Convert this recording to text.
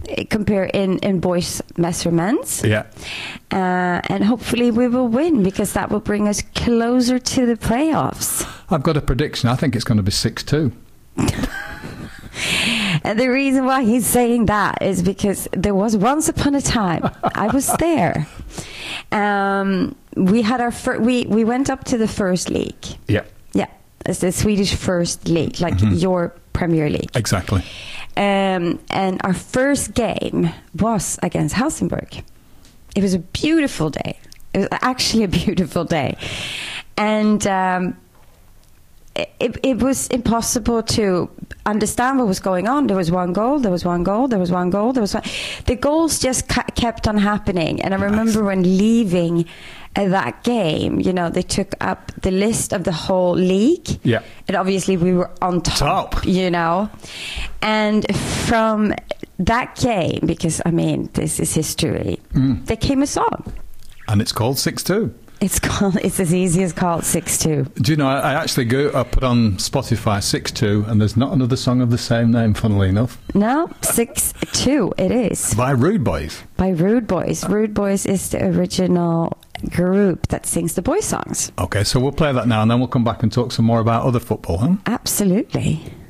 compare in boys measurements. Yeah. And hopefully we will win, because that will bring us closer to the playoffs. I've got a prediction. I think it's going to be 6-2. And the reason why he's saying that is because there was once upon a time, I was there. We had we went up to the first league. Yeah. Yeah, it's the Swedish first league, like your Premier League. Exactly. And our first game was against Helsingborg. It was a beautiful day. It was actually a beautiful day. And it was impossible to understand what was going on. There was one goal, there was one goal, there was one goal, there was one. The goals just kept on happening. And I remember when leaving that game, you know, they took up the list of the whole league. Yeah. And obviously we were on top. You know. And from that game, because, I mean, this is history, there came a song. And it's called 6-2. It's as easy as called 6-2. Do you know, I actually I put on Spotify 6-2, and there's not another song of the same name, funnily enough. No, 6-2 it is. By Rude Boys. By Rude Boys. Rude Boys is the original group that sings the boys' songs. Okay, so we'll play that now, and then we'll come back and talk some more about other football, huh? Absolutely.